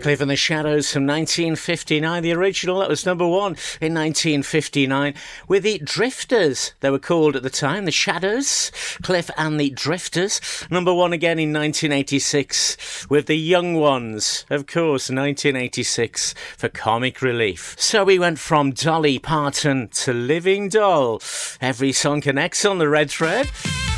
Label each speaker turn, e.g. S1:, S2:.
S1: Cliff and the Shadows from 1959. The original, that was number one in 1959 with the Drifters. They were called at the time, the Shadows. Cliff and the Drifters. Number one again in 1986 with the Young Ones. Of course, 1986 for Comic Relief. So we went from Dolly Parton to Living Doll. Every song connects on the red thread.